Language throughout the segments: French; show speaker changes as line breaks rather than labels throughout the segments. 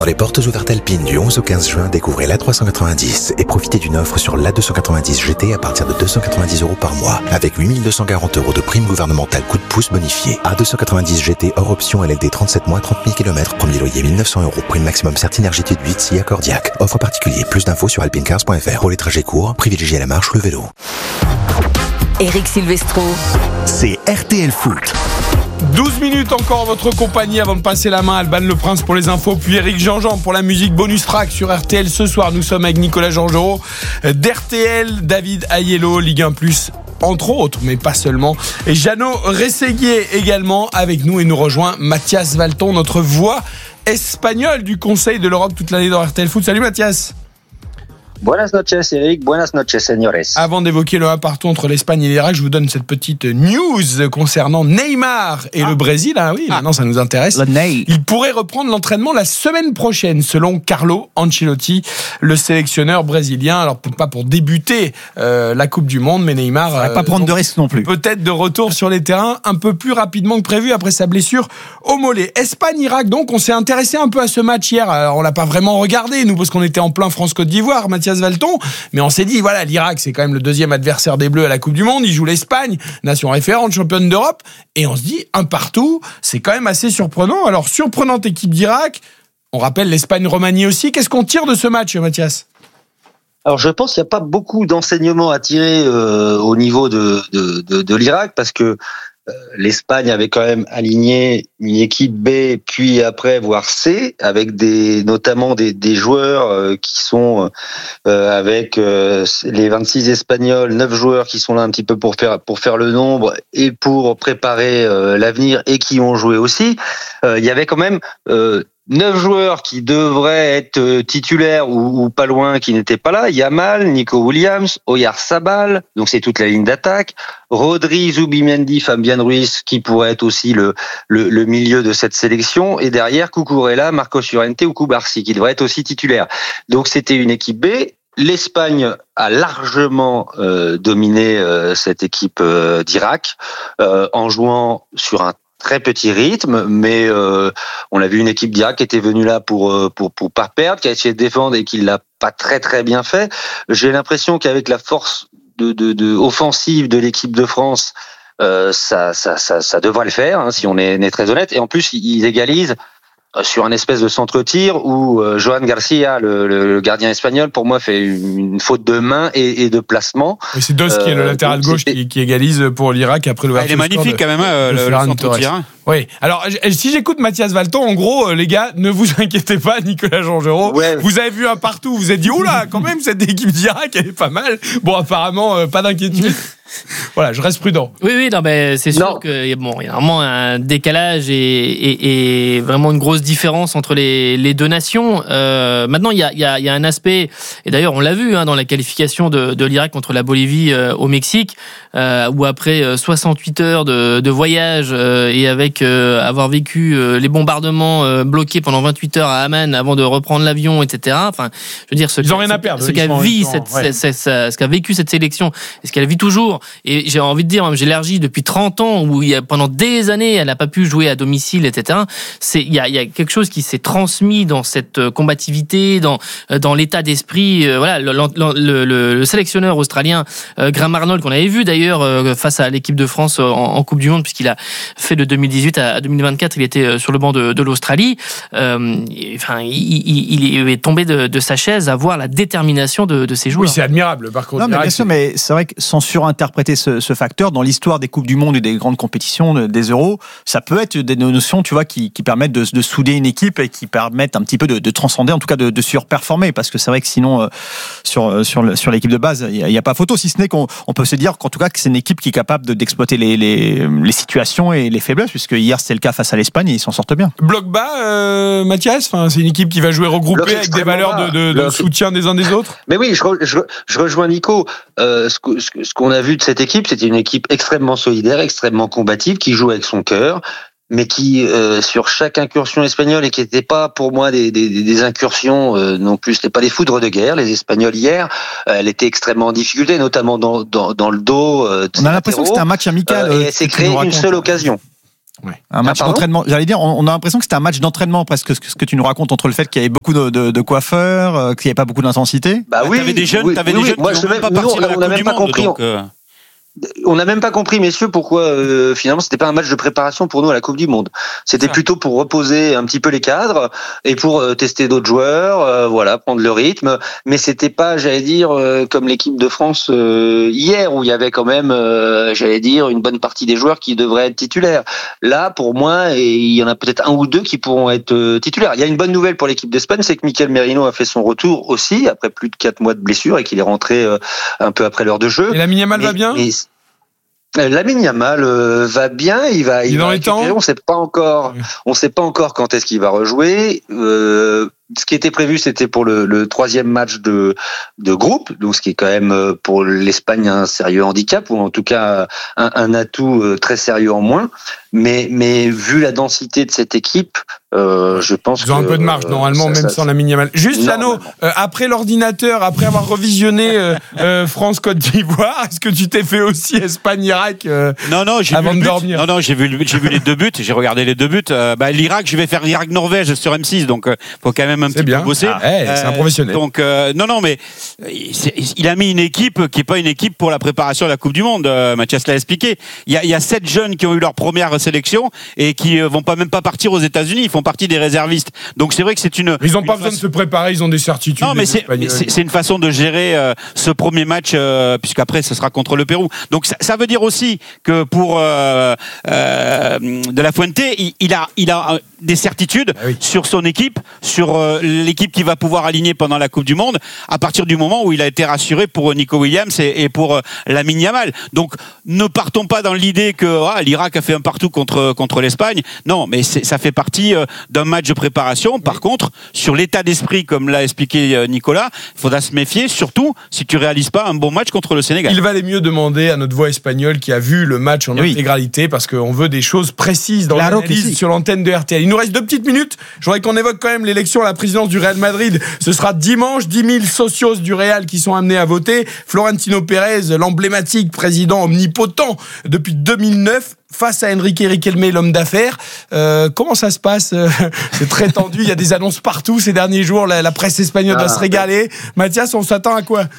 Dans les portes ouvertes Alpine du 11 au 15 juin, découvrez l'A390 et profitez d'une offre sur l'A290 GT à partir de 290 € par mois, avec 8 240 € de prime gouvernementale coup de pouce bonifié. A290 GT hors option LLD 37 mois, 30 000 km, premier loyer 1 900 €, prime maximum Certinergie de 8 si accordiaque. Offre particulier, plus d'infos sur alpinecars.fr. Pour les trajets courts, privilégiez la marche ou le vélo.
Éric Silvestro,
C'est RTL Foot.
12 minutes encore en votre compagnie avant de passer la main à Alban Le Prince pour les infos, puis Éric Jean-Jean pour la musique bonus track sur RTL. Ce soir, nous sommes avec Nicolas Georgerot d'RTL, David Aiello, Ligue 1+, entre autres, mais pas seulement. Et Jeannot Rességuier également avec nous, et nous rejoint Mathias Valton, notre voix espagnole du Conseil de l'Europe toute l'année dans RTL Foot. Salut Mathias.
Buenas noches, Eric. Buenas noches, señores.
Avant d'évoquer le 1 partout entre l'Espagne et l'Irak, je vous donne cette petite news concernant Neymar et le Brésil. Ah oui, maintenant ça nous intéresse. Il pourrait reprendre l'entraînement la semaine prochaine, selon Carlo Ancelotti, le sélectionneur brésilien. Alors pas pour débuter la Coupe du Monde, mais Neymar
va pas prendre de risques non plus.
Peut-être de retour sur les terrains un peu plus rapidement que prévu après sa blessure au mollet. Espagne-Irak, donc on s'est intéressé un peu à ce match hier. Alors, on l'a pas vraiment regardé nous parce qu'on était en plein France-Côte d'Ivoire, Mathias Valton, mais on s'est dit voilà, l'Irak c'est quand même le deuxième adversaire des Bleus à la Coupe du Monde, il joue l'Espagne, nation référente, championne d'Europe, et on se dit un partout, c'est quand même assez surprenant. Alors surprenante équipe d'Irak, on rappelle l'Espagne-Roumanie aussi. Qu'est-ce qu'on tire de ce match, Mathias ?
Alors je pense qu'il n'y a pas beaucoup d'enseignements à tirer au niveau de l'Irak, parce que l'Espagne avait quand même aligné une équipe B, puis après voire C, avec notamment des joueurs qui sont avec les 26 Espagnols, 9 joueurs qui sont là un petit peu pour faire le nombre et pour préparer l'avenir, et qui ont joué aussi. Il y avait quand même 9 joueurs qui devraient être titulaires ou pas loin, qui n'étaient pas là. Yamal, Nico Williams, Oyarzabal, donc c'est toute la ligne d'attaque. Rodri, Zubimendi, Fabian Ruiz, qui pourrait être aussi le milieu de cette sélection. Et derrière, Cucurella, Marcos Llorente ou Cubarsí, qui devraient être aussi titulaires. Donc c'était une équipe B. L'Espagne a largement dominé cette équipe d'Irak en jouant sur un très petit rythme, mais on a vu une équipe d'Irak qui était venue là pour pas perdre, qui a essayé de défendre et qui l'a pas très très bien fait. J'ai l'impression qu'avec la force de offensive de l'équipe de France, ça devrait le faire, hein, si on est très honnête. Et en plus, ils égalisent sur un espèce de centre-tir où Johan Garcia, le gardien espagnol, pour moi fait une faute de main et de placement.
Et c'est Dos qui est le latéral gauche qui égalise pour l'Irak après l'ouverture.
Il est magnifique quand même, le centre-tir.
Oui. Alors, si j'écoute Mathias Valton, en gros, les gars, ne vous inquiétez pas, Nicolas Georgerot. Ouais. Vous avez vu un partout, vous êtes dit, oula, quand même, cette équipe d'Irak, elle est pas mal. Bon, apparemment, pas d'inquiétude. Voilà, je reste prudent.
Oui, non, mais c'est sûr qu'il y a vraiment un décalage et vraiment une grosse différence entre les deux nations. Maintenant, il y a un aspect, et d'ailleurs, on l'a vu dans la qualification de l'Irak contre la Bolivie au Mexique, où après 68 heures de voyage et avec avoir vécu les bombardements bloqués pendant 28 heures à Amman avant de reprendre l'avion, etc. Enfin, je veux dire, ce qu'a vécu cette sélection et ce qu'elle vit toujours. Et j'ai envie de dire, j'ai élargi depuis 30 ans où pendant des années, elle n'a pas pu jouer à domicile, etc. Il y a quelque chose qui s'est transmis dans cette combativité, dans l'état d'esprit. Voilà, le sélectionneur australien Graham Arnold, qu'on avait vu d'ailleurs face à l'équipe de France en Coupe du Monde, puisqu'il a fait de 2018 à 2024, il était sur le banc de l'Australie. Il est tombé de sa chaise à voir la détermination de ses joueurs.
Oui, c'est admirable, par contre.
Non, mais bien sûr, mais c'est vrai que sans surinterpréter ce facteur dans l'histoire des Coupes du Monde et des grandes compétitions, des Euros, ça peut être des notions, tu vois, qui permettent de souder une équipe et qui permettent un petit peu de transcender, en tout cas de surperformer, parce que c'est vrai que sinon sur l'équipe de base, il y a pas photo, si ce n'est qu'on peut se dire qu'en tout cas que c'est une équipe qui est capable d'exploiter les situations et les faiblesses, puisque hier c'était le cas face à l'Espagne et ils s'en sortent bien.
Bloc bas, Mathias, c'est une équipe qui va jouer regroupée avec des valeurs de soutien des uns des autres.
Mais oui, je rejoins Nico. Ce qu'on a vu de cette équipe, c'était une équipe extrêmement solidaire, extrêmement combative, qui joue avec son cœur, mais qui, sur chaque incursion espagnole, et qui n'était pas pour moi des incursions non plus, c'était pas des foudres de guerre. Les Espagnols hier, elle était extrêmement en difficulté, notamment dans le dos.
On a l'impression que c'était un match amical.
Et elle s'est créée une seule occasion.
Un match d'entraînement. J'allais dire, on a l'impression que c'était un match d'entraînement presque, ce que tu nous racontes, entre le fait qu'il y avait beaucoup de coiffeurs, qu'il n'y avait pas beaucoup d'intensité.
T'avais des jeunes, qui n'ont même pas parti de la Coupe du Monde. Donc,
on n'a même pas compris, messieurs, pourquoi finalement c'était pas un match de préparation pour nous à la Coupe du Monde. C'était plutôt pour reposer un petit peu les cadres et pour tester d'autres joueurs, prendre le rythme. Mais c'était pas, j'allais dire, comme l'équipe de France hier où il y avait quand même, j'allais dire, une bonne partie des joueurs qui devraient être titulaires. Là, pour moi, et il y en a peut-être un ou deux qui pourront être titulaires. Il y a une bonne nouvelle pour l'équipe d'Espagne, c'est que Mikel Merino a fait son retour aussi après plus de 4 mois de blessure et qu'il est rentré un peu après l'heure de jeu.
Et Lamine Yamal va bien.
Lamine Yamal va bien, il va récupérer. On sait pas encore quand est-ce qu'il va rejouer. Ce qui était prévu, c'était pour le 3e match de groupe, donc ce qui est quand même pour l'Espagne un sérieux handicap ou en tout cas un atout très sérieux en moins. Mais vu la densité de cette équipe, je pense
ils ont un peu de marge normalement, même sans Lamine Yamal. Juste Lano, après l'ordinateur, après avoir revisionné France-Côte d'Ivoire, est-ce que tu t'es fait aussi Espagne-Irak avant de dormir?
Non, j'ai vu les 2 buts, j'ai regardé les 2 buts. L'Irak, je vais faire l'Irak-Norvège sur M6, donc faut quand même un petit peu bosser.
C'est un professionnel.
Donc mais il a mis une équipe qui est pas une équipe pour la préparation de la Coupe du Monde. Mathias l'a expliqué. Il y a 7 jeunes qui ont eu leur première sélection et qui vont même pas partir aux États-Unis. Ils font partie des réservistes. Donc c'est vrai que c'est
ils ont pas besoin de se préparer. Ils ont des certitudes.
Non, mais c'est une façon de gérer ce premier match puisqu'après ce sera contre le Pérou. Donc ça veut dire aussi que pour De La Fuente, il a des certitudes sur son équipe, sur l'équipe qu'il va pouvoir aligner pendant la Coupe du Monde, à partir du moment où il a été rassuré pour Nico Williams et pour Lamine Yamal. Donc ne partons pas dans l'idée que l'Irak a fait un partout contre l'Espagne. Non, mais ça fait partie d'un match de préparation. Par contre, sur l'état d'esprit, comme l'a expliqué Nicolas, il faudra se méfier, surtout si tu réalises pas un bon match contre le Sénégal.
Il valait mieux demander à notre voix espagnole qui a vu le match en intégralité, parce qu'on veut des choses précises dans l'analyse sur l'antenne de RTL. Il nous reste 2 petites minutes. Je voudrais qu'on évoque quand même l'élection à la présidence du Real Madrid. Ce sera dimanche. 10 000 socios du Real qui sont amenés à voter. Florentino Pérez, l'emblématique président omnipotent depuis 2009, face à Enrique Riquelme, l'homme d'affaires. Comment ça se passe? C'est très tendu. Il y a des annonces partout ces derniers jours. La presse espagnole va se régaler. Mathias, on s'attend à quoi?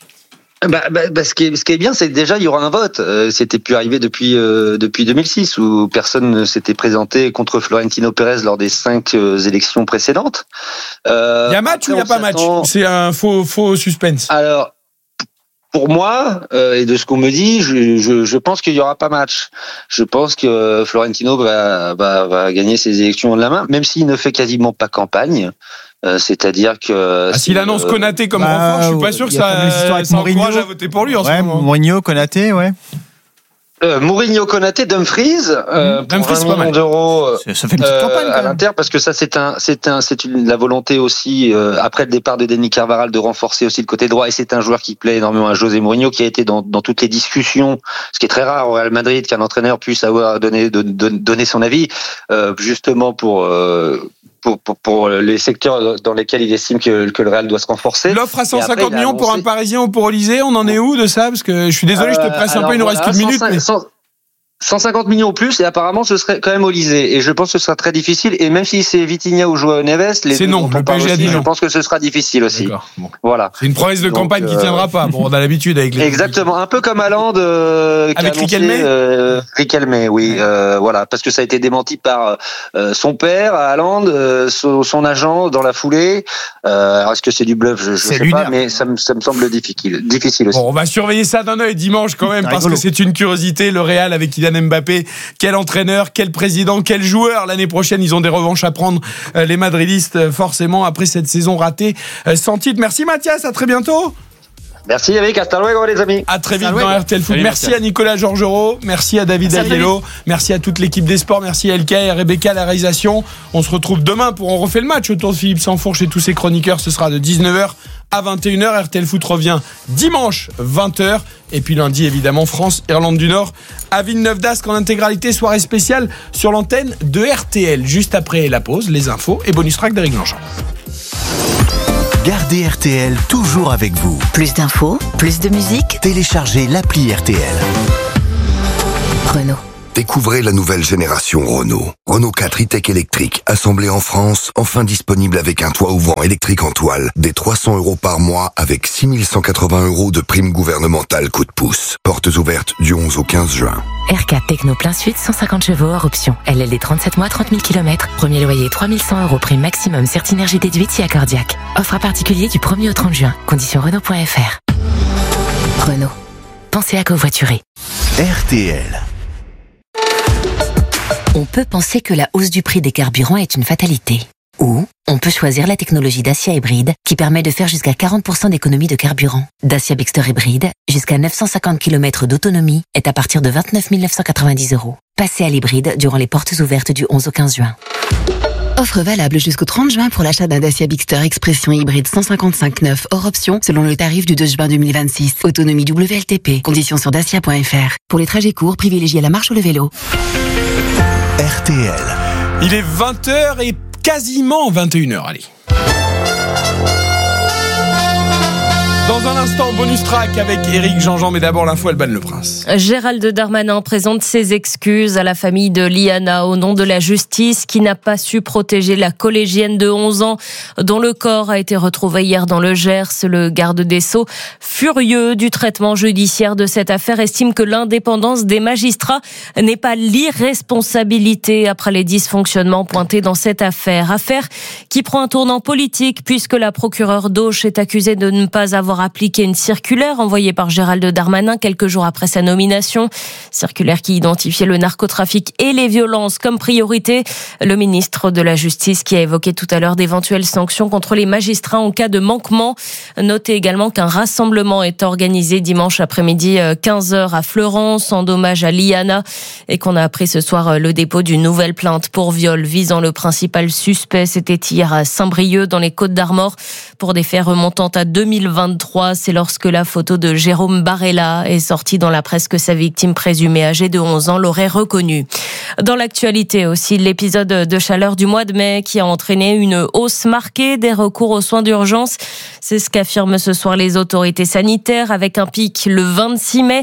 Ce qui est bien, c'est que déjà il y aura un vote. C'était plus arrivé depuis 2006 où personne ne s'était présenté contre Florentino Pérez lors des 5 élections précédentes.
Il y a match ou il n'y a pas match? C'est un faux suspense.
Alors, pour moi, et de ce qu'on me dit, je pense qu'il y aura pas match. Je pense que Florentino va gagner ses élections de la main, même s'il ne fait quasiment pas campagne. C'est-à-dire que
s'il annonce Konaté comme renfort, je suis pas sûr que ça encourage à voter pour lui en ce moment.
Mourinho, Konaté,
Mourinho, Konaté, Dumfries, pour 20 millions d'euros
ça fait une petite campagne
à l'Inter, parce que ça c'est la volonté aussi après le départ de Denis Carvajal de renforcer aussi le côté droit, et c'est un joueur qui plaît énormément à José Mourinho, qui a été dans toutes les discussions, ce qui est très rare au Real Madrid qu'un entraîneur puisse avoir donné son avis, justement pour les secteurs dans lesquels il estime que le Real doit se renforcer.
L'offre à 150 millions pour un Parisien ou pour Olysée, on en est où de ça? Parce que je suis désolé, je te presse un peu, il nous reste qu'une minute.
150 millions plus, et apparemment ce serait quand même Olysée, et je pense que ce sera très difficile, et même si c'est Vitinha ou Joao Neves,
c'est non, le PSG a dit non.
Je pense que ce sera difficile aussi.
Bon.
Voilà.
C'est une promesse de campagne qui tiendra pas. Bon, on a l'habitude avec les.
Exactement, un peu comme Haaland
avec Riquelme.
Riquelme, oui, voilà, parce que ça a été démenti par son père, Haaland, son agent dans la foulée. Alors est-ce que c'est du bluff? Je sais pas, mais ça me semble difficile aussi.
Bon, on va surveiller ça d'un œil dimanche quand même, parce que c'est une curiosité. Le Real avec Mbappé, quel entraîneur, quel président, quel joueur. L'année prochaine, ils ont des revanches à prendre, les madridistes, forcément, après cette saison ratée sans titre. Merci Mathias, à très bientôt.
Merci Eric, hasta luego les amis.
À très vite dans RTL Foot. Merci à Nicolas Georgerot, merci à David Aguelo, merci à toute l'équipe des sports, merci à Elka et à Rebecca à la réalisation. On se retrouve demain pour On refait le match autour de Philippe Sansfourche et tous ses chroniqueurs. Ce sera de 19h à 21h. RTL Foot revient dimanche 20h. Et puis lundi, évidemment, France, Irlande du Nord à Villeneuve d'Ascq en intégralité. Soirée spéciale sur l'antenne de RTL. Juste après la pause, les infos et bonus track d'Éric Blanchard.
Gardez RTL toujours avec vous.
Plus d'infos, plus de musique.
Téléchargez l'appli RTL.
Renault.
Découvrez la nouvelle génération Renault. Renault 4 e-Tech électrique, assemblé en France, enfin disponible avec un toit ouvrant électrique en toile, des 300 € par mois avec 6 180 € de prime gouvernementale coup de pouce. Portes ouvertes du 11 au 15 juin.
R4 Techno plein sud, 150 chevaux hors option. LLD 37 mois, 30 000 km. Premier loyer 3 100 € prime maximum, Certinergie déduite si accordiaque. Offre à particulier du 1er au 30 juin. Conditions Renault.fr. Renault. Pensez à covoiturer.
RTL.
On peut penser que la hausse du prix des carburants est une fatalité. Ou on peut choisir la technologie Dacia Hybride qui permet de faire jusqu'à 40% d'économie de carburant. Dacia Bigster Hybride, jusqu'à 950 km d'autonomie, est à partir de 29 990 €. Passez à l'hybride durant les portes ouvertes du 11 au 15 juin. Offre valable jusqu'au 30 juin pour l'achat d'un Dacia Bigster Expression hybride 155/9 hors option selon le tarif du 2 juin 2026. Autonomie WLTP. Conditions sur dacia.fr. Pour les trajets courts, privilégiez la marche ou le vélo.
RTL.
Il est 20h et quasiment 21h, allez. Dans un instant, bonus track avec Éric Jean-Jean, mais d'abord l'info Alban Le Prince.
Gérald Darmanin présente ses excuses à la famille de Liana au nom de la justice qui n'a pas su protéger la collégienne de 11 ans dont le corps a été retrouvé hier dans le Gers. Le garde des Sceaux, furieux du traitement judiciaire de cette affaire, estime que l'indépendance des magistrats n'est pas l'irresponsabilité après les dysfonctionnements pointés dans cette affaire. Affaire qui prend un tournant politique puisque la procureure d'Auch est accusée de ne pas avoir appliqué une circulaire envoyée par Gérald Darmanin quelques jours après sa nomination. Circulaire qui identifiait le narcotrafic et les violences comme priorité. Le ministre de la Justice qui a évoqué tout à l'heure d'éventuelles sanctions contre les magistrats en cas de manquement. Notez également qu'un rassemblement est organisé dimanche après-midi 15h à Fleurance en hommage à Liana et qu'on a appris ce soir le dépôt d'une nouvelle plainte pour viol visant le principal suspect. C'était hier à Saint-Brieuc dans les Côtes-d'Armor pour des faits remontant à 2023. C'est lorsque la photo de Jérôme Barella est sortie dans la presse que sa victime présumée âgée de 11 ans l'aurait reconnue. Dans l'actualité aussi, l'épisode de chaleur du mois de mai qui a entraîné une hausse marquée des recours aux soins d'urgence. C'est ce qu'affirment ce soir les autorités sanitaires avec un pic le 26 mai,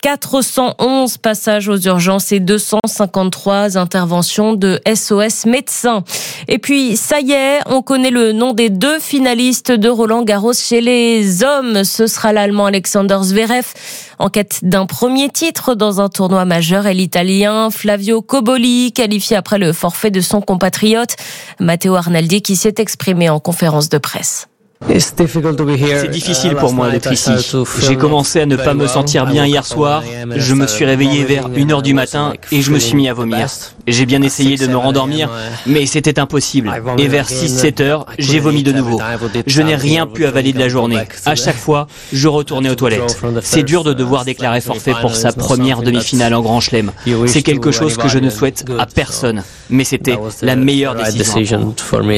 411 passages aux urgences et 253 interventions de SOS médecins. Et puis, ça y est, on connaît le nom des 2 finalistes de Roland-Garros chez les hommes. Ce sera l'Allemand Alexander Zverev en quête d'un premier titre dans un tournoi majeur et l'Italien Flavio Cobolli qualifié après le forfait de son compatriote Matteo Arnaldi qui s'est exprimé en conférence de presse.
C'est difficile pour moi d'être ici. J'ai commencé à ne pas me sentir bien hier soir. Je me suis réveillé vers 1h du matin et je me suis mis à vomir. J'ai bien essayé de me rendormir, mais c'était impossible. Et vers 6-7 heures, j'ai vomi de nouveau. Je n'ai rien pu avaler de la journée. À chaque fois, je retournais aux toilettes. C'est dur de devoir déclarer forfait pour sa première demi-finale en Grand Chelem. C'est quelque chose que je ne souhaite à personne. Mais c'était la meilleure décision.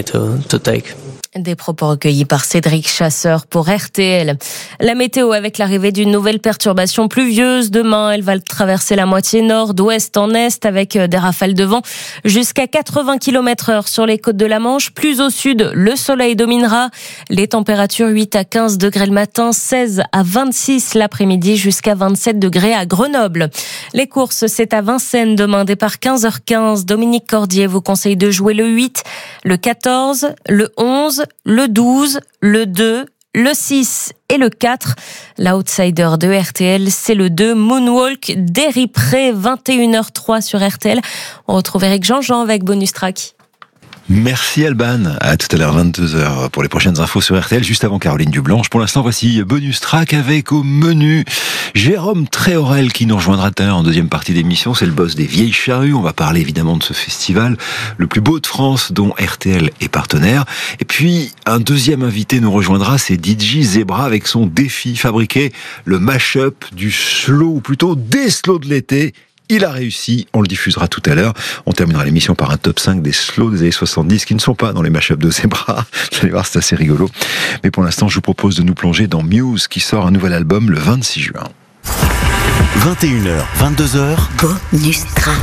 Des propos recueillis par Cédric Chasseur pour RTL. La météo avec l'arrivée d'une nouvelle perturbation pluvieuse. Demain, elle va traverser la moitié nord, d'ouest en est avec des rafales de vent jusqu'à 80 km/h sur les côtes de la Manche. Plus au sud, le soleil dominera. Les températures 8 à 15 degrés le matin, 16 à 26 l'après-midi jusqu'à 27 degrés à Grenoble. Les courses, c'est à Vincennes demain, départ 15h15. Dominique Cordier vous conseille de jouer le 8, le 14, le 11, le 12, le 2, le 6 et le 4. L'outsider de RTL, c'est le 2, Moonwalk d'Eripré, 21h03 sur RTL. On retrouve Éric Jean-Jean avec Bonus Track.
Merci Alban. À tout à l'heure 22h pour les prochaines infos sur RTL, juste avant Caroline Dublanche. Pour l'instant, voici Bonus Track avec au menu Jérôme Tréorel qui nous rejoindra tout à l'heure en deuxième partie d'émission. C'est le boss des Vieilles Charrues. On va parler évidemment de ce festival, le plus beau de France, dont RTL est partenaire. Et puis, un deuxième invité nous rejoindra, c'est DJ Zebra avec son défi fabriqué, le mash-up du slow, ou plutôt des slows de l'été. Il a réussi, on le diffusera tout à l'heure. On terminera l'émission par un top 5 des slows des années 70 qui ne sont pas dans les mashups de Zebra. Vous allez voir, c'est assez rigolo. Mais pour l'instant, je vous propose de nous plonger dans Muse qui sort un nouvel album le 26 juin.
21h, 22h.
Bonus Track.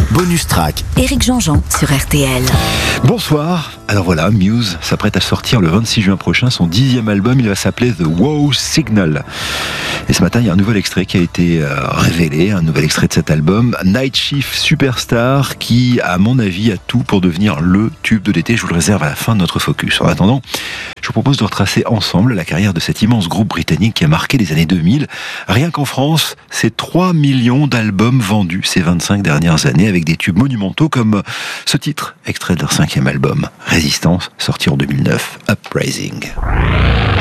Bonus track.
Éric Jean-Jean sur RTL.
Bonsoir. Alors voilà, Muse s'apprête à sortir le 26 juin prochain son 10e album. Il va s'appeler The Wow Signal. Et ce matin, il y a un nouvel extrait qui a été révélé, un nouvel extrait de cet album, Night Shift Superstar, qui, à mon avis, a tout pour devenir le tube de l'été. Je vous le réserve à la fin de notre focus. En attendant, je vous propose de retracer ensemble la carrière de cet immense groupe britannique qui a marqué les années 2000. Rien qu'en France, c'est 3 millions d'albums vendus ces 25 dernières années, avec des tubes monumentaux comme ce titre, extrait de leur 5e album, Résistance, sorti en 2009, Uprising.